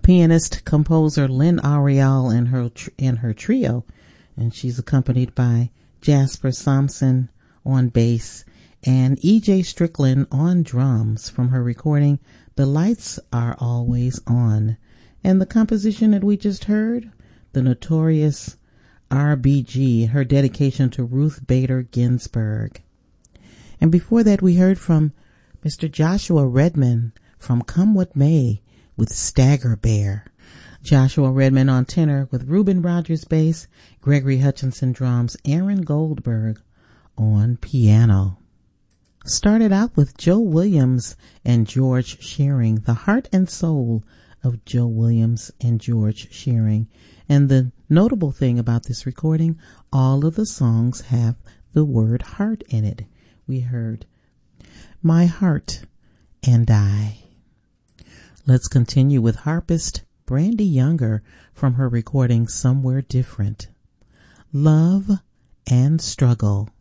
pianist composer Lynn Ariel and her trio, and she's accompanied by Jasper Sampson on bass and E.J. Strickland on drums from her recording The Lights Are Always On. And the composition that we just heard, the notorious RBG, her dedication to Ruth Bader Ginsburg. And before that we heard from Mr. Joshua Redman from Come What May with Stagger Bear. Joshua Redman on tenor with Reuben Rogers bass, Gregory Hutchinson drums, Aaron Goldberg on piano. Started out with Joe Williams and George Shearing, the heart and soul of Joe Williams and George Shearing. And the notable thing about this recording, all of the songs have the word heart in it. We heard My Heart and I. Let's continue with harpist Brandy Younger from her recording Somewhere Different. Love and Struggle.